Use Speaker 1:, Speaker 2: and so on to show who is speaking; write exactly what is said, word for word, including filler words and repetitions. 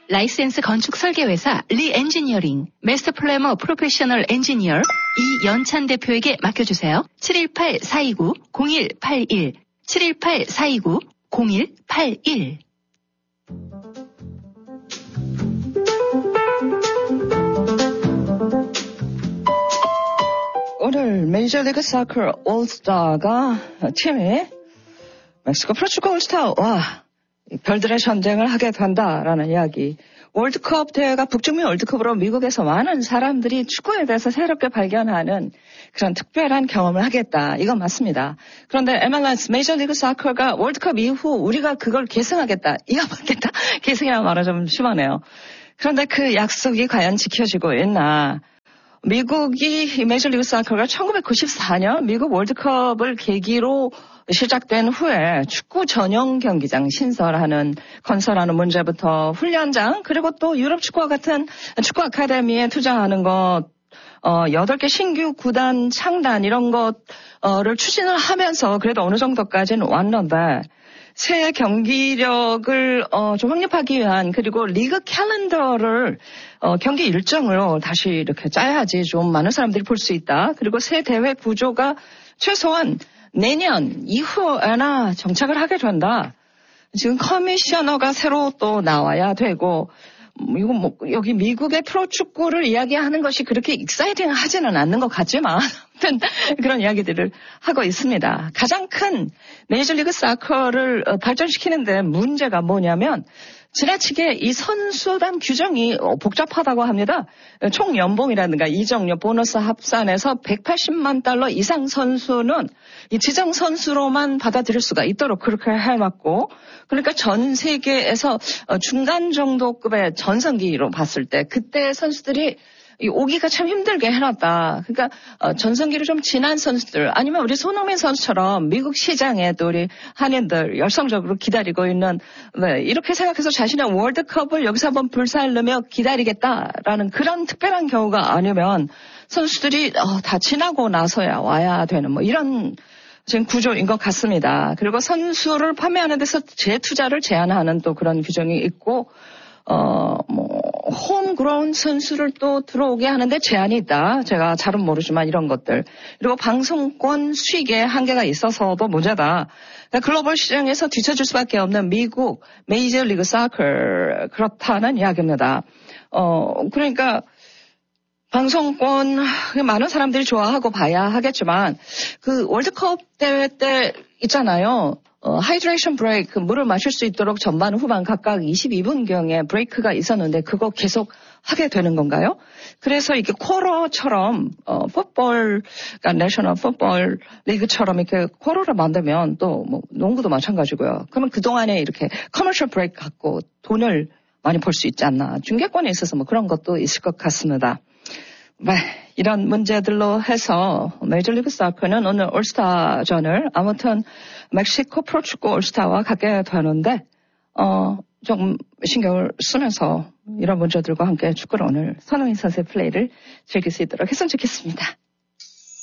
Speaker 1: 라이센스 건축 설계회사 리엔지니어링 마스터 플래머 프로페셔널 엔지니어 이연찬 대표에게 맡겨주세요. 칠일팔 사이구 공일팔일 칠일팔 사이구 공일팔일.
Speaker 2: 오늘 메이저리그 사커 올스타가 팀이 멕시코 프로축구 올스타와 별들의 전쟁을 하게 된다라는 이야기. 월드컵 대회가 북중미 월드컵으로 미국에서 많은 사람들이 축구에 대해서 새롭게 발견하는 그런 특별한 경험을 하겠다. 이건 맞습니다. 그런데 엠엘에스 메이저리그 사커가 월드컵 이후 우리가 그걸 계승하겠다. 이거 맞겠다. 계승이라는 말은 좀 심하네요. 그런데 그 약속이 과연 지켜지고 있나. 미국이 메이저리그 사커가 천구백구십사 년 미국 월드컵을 계기로 시작된 후에 축구 전용 경기장 신설하는, 건설하는 문제부터 훈련장, 그리고 또 유럽 축구와 같은 축구 아카데미에 투자하는 것, 어, 여덟 개 신규 구단 창단 이런 것을 추진을 하면서 그래도 어느 정도까지는 왔는데, 새 경기력을 어, 좀 확립하기 위한, 그리고 리그 캘린더를 어, 경기 일정으로 다시 이렇게 짜야지 좀 많은 사람들이 볼 수 있다. 그리고 새 대회 구조가 최소한 내년 이후에나 정착을 하게 된다. 지금 커미셔너가 새로 또 나와야 되고, 이거 뭐 여기 미국의 프로축구를 이야기하는 것이 그렇게 익사이팅 하지는 않는 것 같지만 아무튼 그런 이야기들을 하고 있습니다. 가장 큰 메이저리그 사커를 발전시키는데 문제가 뭐냐면 지나치게 이 선수단 규정이 복잡하다고 합니다. 총 연봉이라든가 이적료, 보너스 합산해서 백팔십만 달러 이상 선수는 이 지정 선수로만 받아들일 수가 있도록 그렇게 해놨고, 그러니까 전 세계에서 중간 정도급의 전성기로 봤을 때 그때 선수들이 오기가 참 힘들게 해놨다. 그러니까 전성기를 좀 지난 선수들, 아니면 우리 손흥민 선수처럼 미국 시장에 또 우리 한인들 열성적으로 기다리고 있는, 네, 이렇게 생각해서 자신의 월드컵을 여기서 한번 불살르며 기다리겠다라는 그런 특별한 경우가 아니면 선수들이 어, 다 지나고 나서야 와야 되는 뭐 이런 지금 구조인 것 같습니다. 그리고 선수를 판매하는 데서 재투자를 제한하는 또 그런 규정이 있고, 어, 뭐, 홈그라운 선수를 또 들어오게 하는데 제한이 있다. 제가 잘은 모르지만 이런 것들. 그리고 방송권 수익에 한계가 있어서도 문제다. 그러니까 글로벌 시장에서 뒤처질 수밖에 없는 미국 메이저리그 사커, 그렇다는 이야기입니다. 어, 그러니까 방송권 많은 사람들이 좋아하고 봐야 하겠지만 그 월드컵 대회 때 있잖아요. 어, 하이드레이션 브레이크, 물을 마실 수 있도록 전반 후반 각각 이십이 분경의 브레이크가 있었는데 그거 계속 하게 되는 건가요? 그래서 이게 쿼러처럼 어, 풋볼, 그러니까 내셔널 풋볼 리그처럼 이렇게 쿼러를 만들면 또 뭐 농구도 마찬가지고요. 그러면 그동안에 이렇게 커머셜 브레이크 갖고 돈을 많이 벌 수 있지 않나. 중계권에 있어서 뭐 그런 것도 있을 것 같습니다. 네, 이런 문제들로 해서 메이저리그 사커는 오늘 올스타전을 아무튼 멕시코 프로축구 올스타와 갖게 되는데 어, 좀 신경을 쓰면서 이런 문제들과 함께 축구를 오늘 손흥민 선수의 플레이를 즐길 수 있도록 했으면 좋겠습니다.